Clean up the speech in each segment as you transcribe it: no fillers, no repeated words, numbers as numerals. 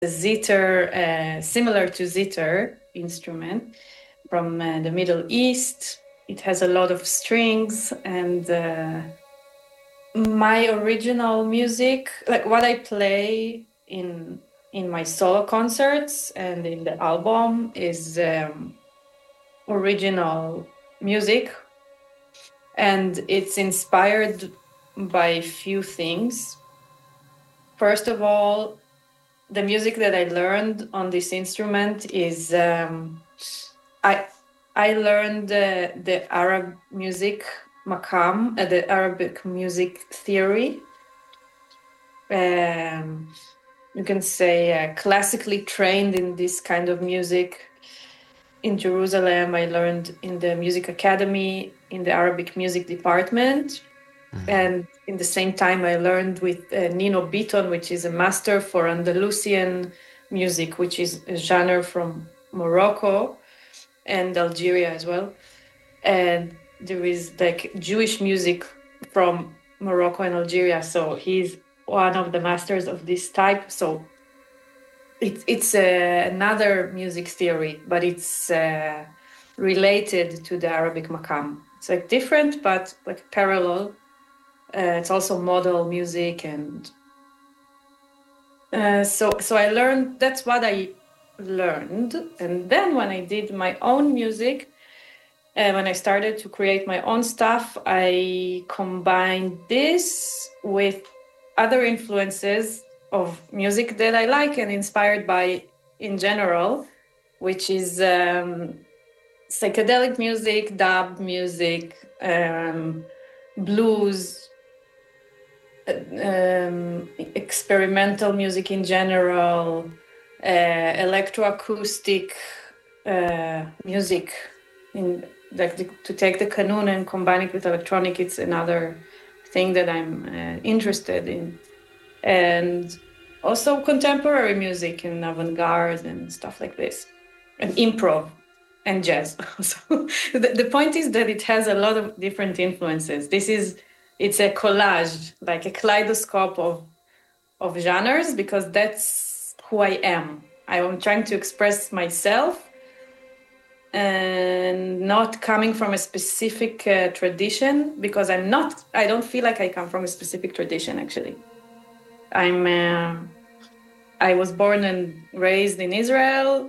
zither, similar to zither instrument from the Middle East. It has a lot of strings, and my original music, like what I play in my solo concerts and in the album, is original music, and it's inspired by a few things. First of all, the music that I learned on this instrument is I learned the Arab music maqam, the Arabic music theory. You can say classically trained in this kind of music. In Jerusalem, I learned in the music academy in the Arabic music department. And in the same time, I learned with Nino Biton, which is a master for Andalusian music, which is a genre from Morocco and Algeria as well. And there is like Jewish music from Morocco and Algeria. So he's one of the masters of this type. So it's another music theory, but it's related to the Arabic maqam. It's like different, but like parallel. It's also modal music, and so I learned. That's what I learned, and then when I did my own music, when I started to create my own stuff, I combined this with other influences of music that I like and inspired by in general, which is psychedelic music, dub music, blues, experimental music in general, electroacoustic music. To take the kanun and combine it with electronic, it's another thing that I'm interested in. And also contemporary music and avant-garde and stuff like this. And improv and jazz. So the point is that it has a lot of different influences. It's a collage, like a kaleidoscope of genres, because that's who I am. I'm trying to express myself and not coming from a specific tradition, because I don't feel like I come from a specific tradition, actually. I was born and raised in Israel,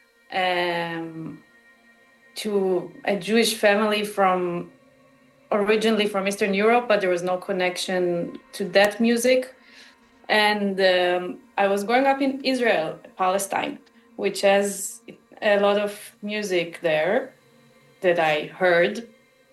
to a Jewish family originally from Eastern Europe, but there was no connection to that music. And I was growing up in Israel, Palestine, which has a lot of music there that I heard,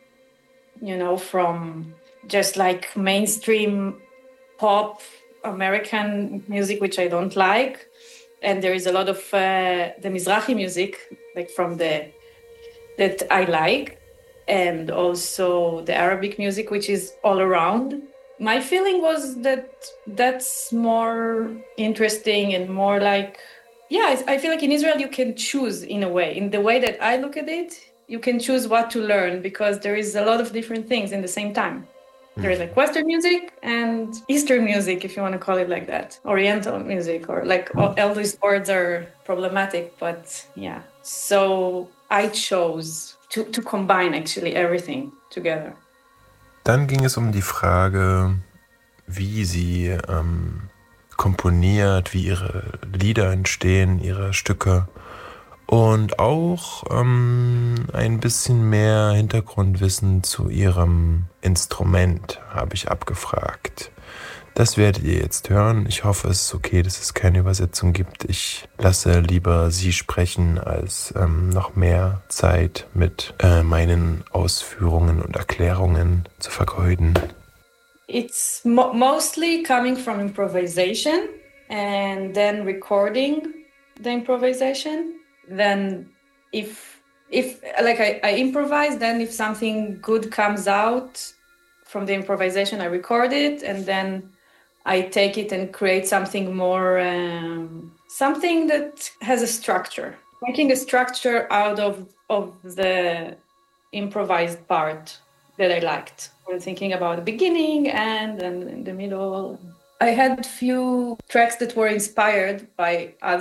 from just like mainstream pop American music, which I don't like. And there is a lot of the Mizrahi music, like that I like, and also the Arabic music, which is all around. My feeling was that that's more interesting and more like, I feel like in Israel you can choose in a way. In the way that I look at it, you can choose what to learn, because there is a lot of different things in the same time. There is like Western music and Eastern music, if you want to call it like that. Oriental music, or like all these words are problematic, but yeah. So I chose to combine actually everything together. Dann ging es um die Frage, wie sie komponiert, wie ihre Lieder entstehen, ihre Stücke. Und auch ein bisschen mehr Hintergrundwissen zu ihrem Instrument habe ich abgefragt. Das werdet ihr jetzt hören. Ich hoffe, es ist okay, dass es keine Übersetzung gibt. Ich lasse lieber sie sprechen, als noch mehr Zeit mit meinen Ausführungen und Erklärungen zu vergeuden. It's mostly coming from improvisation and then recording the improvisation. Then if like I improvise, then if something good comes out from the improvisation, I record it, and then I take it and create something more, something that has a structure. Making a structure out of the improvised part that I liked. We're thinking about the beginning and then in the middle. I had few tracks that were inspired by other